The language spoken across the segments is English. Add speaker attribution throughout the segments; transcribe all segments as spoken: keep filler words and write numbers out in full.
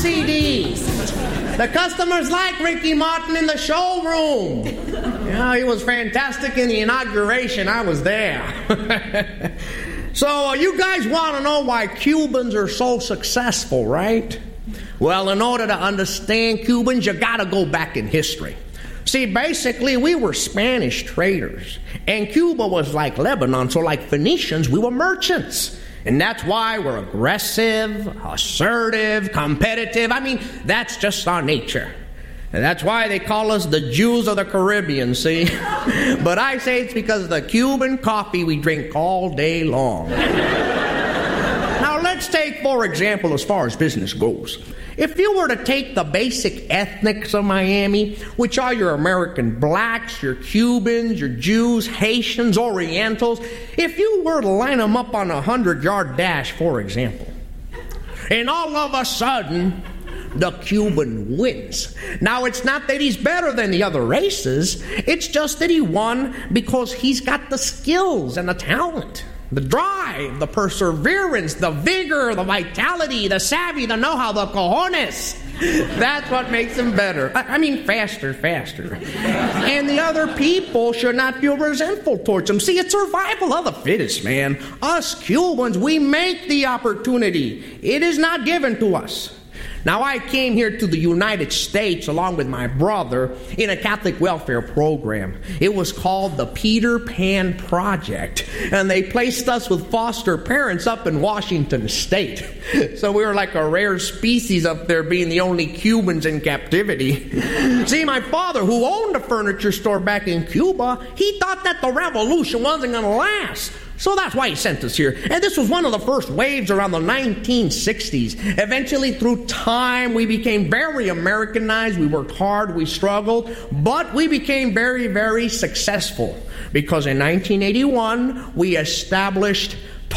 Speaker 1: C Ds. The customers like Ricky Martin in the showroom. You know, he was fantastic in the inauguration. I was there. So uh, you guys want to know why Cubans are so successful, right? Well, in order to understand Cubans, you got to go back in history. See, basically, we were Spanish traders, and Cuba was like Lebanon, so like Phoenicians, we were merchants. And that's why we're aggressive, assertive, competitive. I mean, that's just our nature. And that's why they call us the Jews of the Caribbean, see? But I say it's because of the Cuban coffee we drink all day long. Now, let's take, for example, as far as business goes. If you were to take the basic ethnics of Miami, which are your American blacks, your Cubans, your Jews, Haitians, Orientals, if you were to line them up on a hundred-yard dash, for example, and all of a sudden, the Cuban wins. Now, it's not that he's better than the other races. It's just that he won because he's got the skills and the talent, the drive, the perseverance, the vigor, the vitality, the savvy, the know-how, the cojones. That's what makes him better. I, I mean, faster, faster. And the other people should not feel resentful towards him. See, it's survival of the fittest, man. Us Cubans, we make the opportunity. It is not given to us. Now, I came here to the United States along with my brother in a Catholic welfare program. It was called the Peter Pan Project, and they placed us with foster parents up in Washington State. So we were like a rare species up there, being the only Cubans in captivity. See, my father, who owned a furniture store back in Cuba, he thought that the revolution wasn't going to last. So that's why he sent us here. And this was one of the first waves around the nineteen sixties. Eventually, through time, we became very Americanized. We worked hard, we struggled, but we became very, very successful. Because in nineteen eighty-one, we established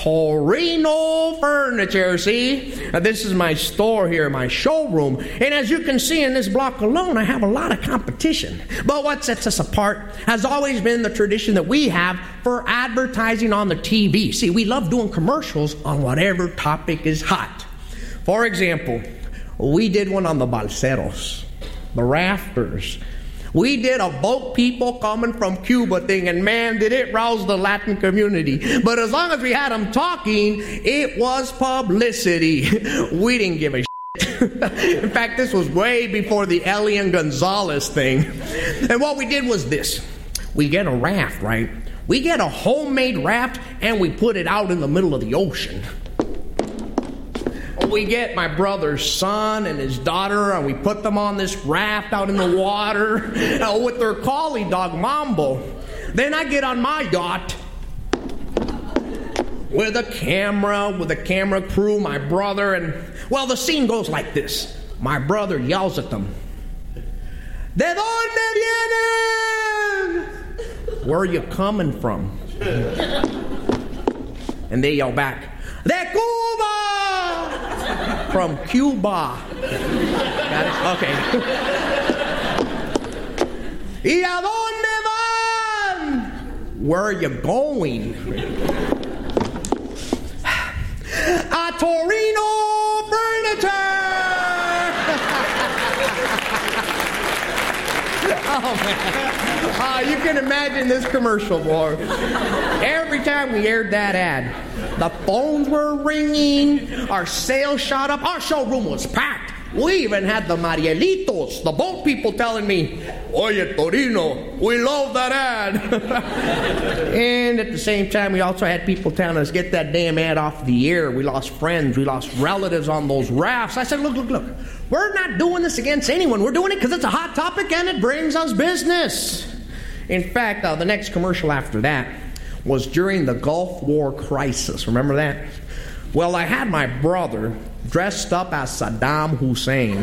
Speaker 1: Torino Furniture, see? Now, this is my store here, my showroom. And as you can see in this block alone, I have a lot of competition. But what sets us apart has always been the tradition that we have for advertising on the T V. See, we love doing commercials on whatever topic is hot. For example, we did one on the balseros, the rafters. We did a boat people coming from Cuba thing, and man, did it rouse the Latin community. But as long as we had them talking, it was publicity. We didn't give a shit. In fact, this was way before the Elian Gonzalez thing. And what we did was this. We get a raft, right? We get a homemade raft, and we put it out in the middle of the ocean. We get my brother's son and his daughter, and we put them on this raft out in the water uh, with their collie dog, Mambo. Then I get on my yacht with a camera, with a camera crew, my brother, and, well, the scene goes like this. My brother yells at them, "¿De dónde vienen?" Where are you coming from? And they yell back, "De Cuba!" From Cuba. Got it? Okay. ¿Y a dónde van? Where are you going? A Torino Furniture! Oh, man. Uh, you can imagine this commercial, boy. Every time we aired that ad, the phones were ringing, our sales shot up, our showroom was packed. We even had the Marielitos, the boat people, telling me, "Oye, Torino, we love that ad." And at the same time, we also had people telling us, "Get that damn ad off the air. We lost friends, we lost relatives on those rafts." I said, look, look, look. We're not doing this against anyone. We're doing it because it's a hot topic and it brings us business. In fact, uh, the next commercial after that was during the Gulf War crisis. Remember that? Well, I had my brother dressed up as Saddam Hussein.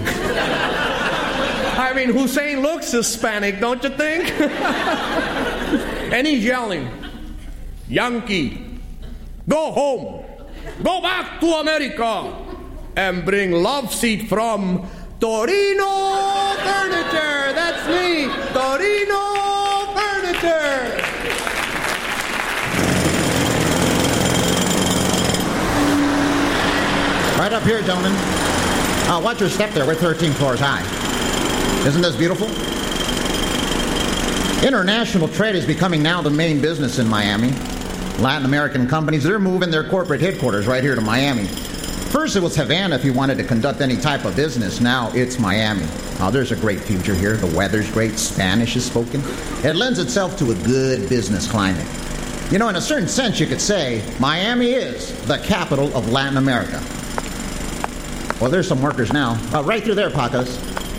Speaker 1: I mean, Hussein looks Hispanic, don't you think? And he's yelling, "Yankee, go home. Go back to America and bring love seat from Torino Furniture." That's me, Torino Furniture.
Speaker 2: Right up here, gentlemen. Uh, watch your step there. We're thirteen floors high. Isn't this beautiful? International trade is becoming now the main business in Miami. Latin American companies, they're moving their corporate headquarters right here to Miami. First it was Havana if you wanted to conduct any type of business. Now it's Miami. Oh, there's a great future here. The weather's great. Spanish is spoken. It lends itself to a good business climate. You know, in a certain sense, you could say Miami is the capital of Latin America. Well, there's some workers now. Uh, right through there, Pacos.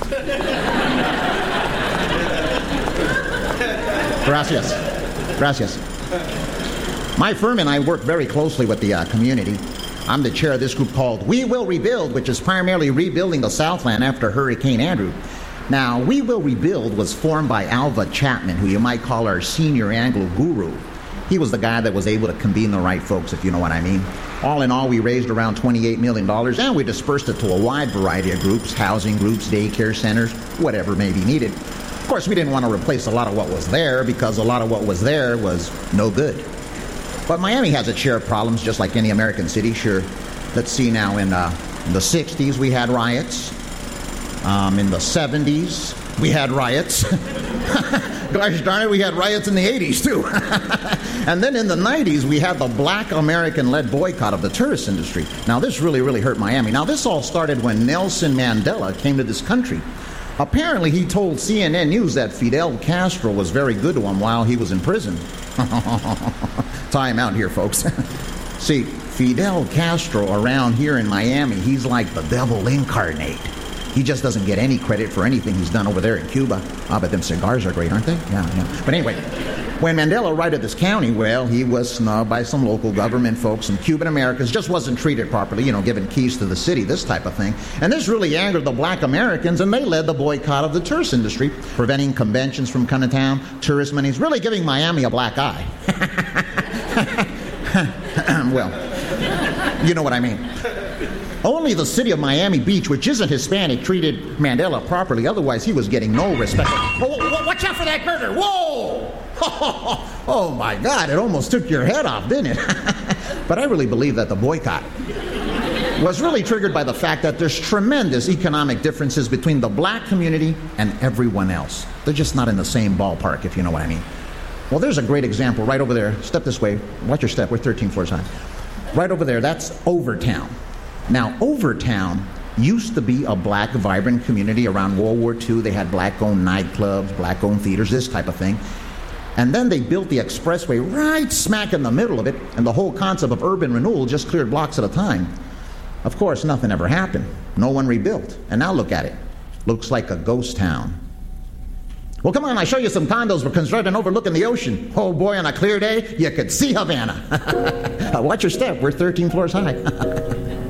Speaker 2: Gracias. Gracias. My firm and I work very closely with the uh, community. I'm the chair of this group called We Will Rebuild, which is primarily rebuilding the Southland after Hurricane Andrew. Now, We Will Rebuild was formed by Alva Chapman, who you might call our senior Anglo guru. He was the guy that was able to convene the right folks, if you know what I mean. All in all, we raised around twenty-eight million dollars, and we dispersed it to a wide variety of groups, housing groups, daycare centers, whatever may be needed. Of course, we didn't want to replace a lot of what was there, because a lot of what was there was no good. But Miami has its share of problems, just like any American city, sure. Let's see now, in uh, the sixties, we had riots. Um, in the seventies, we had riots. Gosh darn it, we had riots in the eighties, too. And then in the nineties, we had the black American-led boycott of the tourist industry. Now, this really, really hurt Miami. Now, this all started when Nelson Mandela came to this country. Apparently, he told C N N News that Fidel Castro was very good to him while he was in prison. Time out here, folks. See, Fidel Castro around here in Miami, he's like the devil incarnate. He just doesn't get any credit for anything he's done over there in Cuba. Ah, but them cigars are great, aren't they? Yeah, yeah. But anyway, when Mandela arrived at this county, well, he was snubbed by some local government folks. Some Cuban Americans just wasn't treated properly, you know, given keys to the city, this type of thing. And this really angered the black Americans, and they led the boycott of the tourist industry, preventing conventions from coming to town, tourist monies, really giving Miami a black eye. Well, you know what I mean. Only the city of Miami Beach, which isn't Hispanic, treated Mandela properly. Otherwise, he was getting no respect. Oh, watch out for that burger. Whoa! Oh, my God, it almost took your head off, didn't it? But I really believe that the boycott was really triggered by the fact that there's tremendous economic differences between the black community and everyone else. They're just not in the same ballpark, if you know what I mean. Well, there's a great example right over there. Step this way. Watch your step. We're thirteen floors high. Right over there, that's Overtown. Now, Overtown used to be a black, vibrant community. Around World War Two, they had black-owned nightclubs, black-owned theaters, this type of thing. And then they built the expressway right smack in the middle of it, and the whole concept of urban renewal just cleared blocks at a time. Of course, nothing ever happened. No one rebuilt. And now look at it. Looks like a ghost town. Well, come on, I'll show you some condos we're constructing overlooking the ocean. Oh, boy, on a clear day, you could see Havana. Watch your step. We're thirteen floors high.